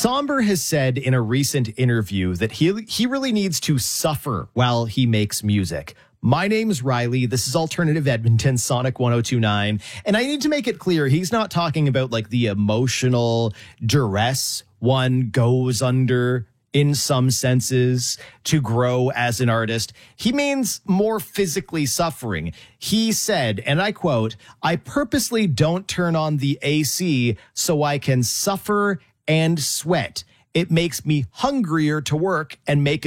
Somber has said in a recent interview that he really needs to suffer while he makes music. My name's Riley. This is Alternative Edmonton, Sonic 1029. And I need to make it clear, he's not talking about like the emotional duress one goes under in some senses to grow as an artist. He means more physically suffering. He said, and I quote, "I purposely don't turn on the AC so I can suffer and sweat. It makes me hungrier to work and make